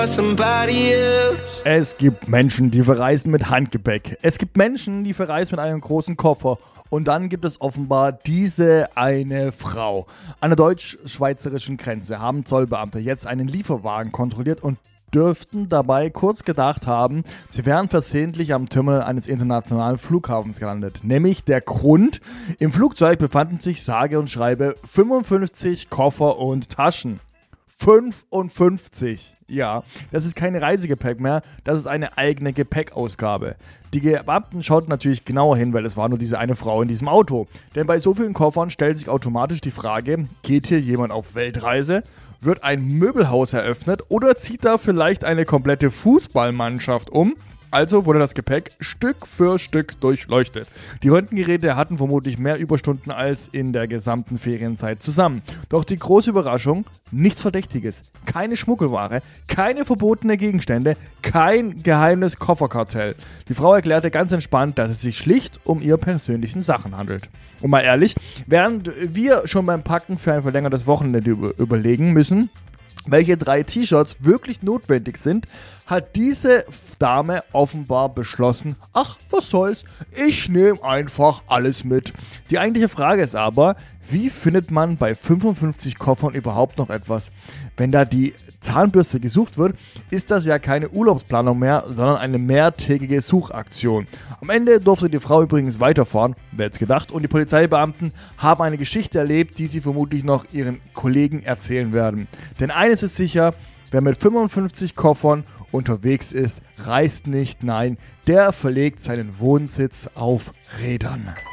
somebody else. Es gibt Menschen, die verreisen mit Handgepäck. Es gibt Menschen, die verreisen mit einem großen Koffer. Und dann gibt es offenbar diese eine Frau. An der deutsch-schweizerischen Grenze haben Zollbeamte jetzt einen Lieferwagen kontrolliert und dürften dabei kurz gedacht haben, sie wären versehentlich am Terminal eines internationalen Flughafens gelandet. Nämlich der Grund, im Flugzeug befanden sich sage und schreibe 55 Koffer und Taschen. 55. Ja, das ist kein Reisegepäck mehr, das ist eine eigene Gepäckausgabe. Die Beamten schauten natürlich genauer hin, weil es war nur diese eine Frau in diesem Auto. Denn bei so vielen Koffern stellt sich automatisch die Frage, geht hier jemand auf Weltreise? Wird ein Möbelhaus eröffnet oder zieht da vielleicht eine komplette Fußballmannschaft um? Also wurde das Gepäck Stück für Stück durchleuchtet. Die Röntgengeräte hatten vermutlich mehr Überstunden als in der gesamten Ferienzeit zusammen. Doch die große Überraschung, nichts Verdächtiges, keine Schmuggelware, keine verbotene Gegenstände, kein geheimes Kofferkartell. Die Frau erklärte ganz entspannt, dass es sich schlicht um ihre persönlichen Sachen handelt. Und mal ehrlich, während wir schon beim Packen für ein verlängertes Wochenende überlegen müssen, welche 3 T-Shirts wirklich notwendig sind, hat diese Dame offenbar beschlossen, ach, was soll's, ich nehme einfach alles mit. Die eigentliche Frage ist aber, wie findet man bei 55 Koffern überhaupt noch etwas? Wenn da die Zahnbürste gesucht wird, ist das ja keine Urlaubsplanung mehr, sondern eine mehrtägige Suchaktion. Am Ende durfte die Frau übrigens weiterfahren, wer hätte es gedacht, und die Polizeibeamten haben eine Geschichte erlebt, die sie vermutlich noch ihren Kollegen erzählen werden. Denn eines ist sicher, wer mit 55 Koffern unterwegs ist, reist nicht, nein, der verlegt seinen Wohnsitz auf Rädern.